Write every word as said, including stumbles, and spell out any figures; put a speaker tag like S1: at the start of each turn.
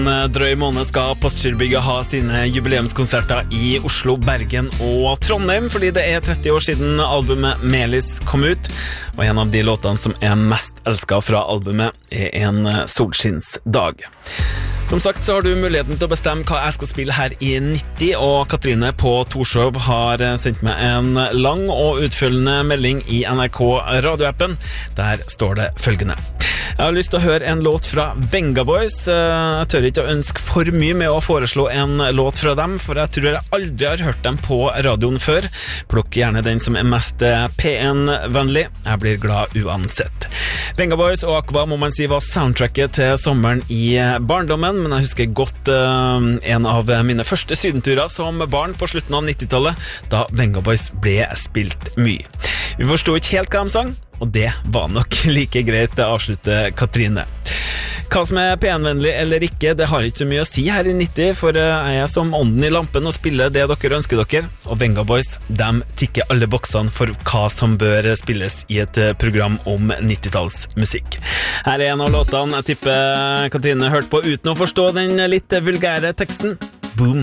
S1: Drøy måned skal Postgirobygget ha sine jubileumskonserter i Oslo, Bergen og Trondheim, fordi det er tretti år siden albumet Melis kom ut, og en av de låtene som er mest elsket fra albumet er En solskinnsdag. Som sagt så har du muligheten til å bestemme hva jeg skal spille her i nitti, og Katrine på Torshov har sendt meg en lang og utfyllende melding i N R K radioappen. Der står det følgende: Jeg har lyst til å høre en låt fra Venga Boys. Jeg tør ikke å ønske for mye med å foreslå en låt fra dem, for jeg tror jeg aldri har hørt dem på radioen før. Plukk gjerne den som er mest P N-vennlig. Jeg blir glad uansett. Venga Boys og Aqua må man si var soundtracket til sommeren i barndommen, men jeg husker godt uh, en av mine første sydenturer som barn på slutten av nittitallet, da Venga Boys ble spilt mye. Vi forstod ikke helt hva de sang, og det var nok like greit å avslutte Katrine. Hva som er P N-vennlig eller ikke, det har ikke så mye å si her i nitti, for jeg er som ånden i lampen og spiller det dere ønsker dere, og Venga Boys, de tikker alle boksene for hva som bør spilles i et program om nittitallsmusikk. Her er en av låtene jeg tipper Katrine hørte på uten å forstå den litt vulgære teksten. Boom!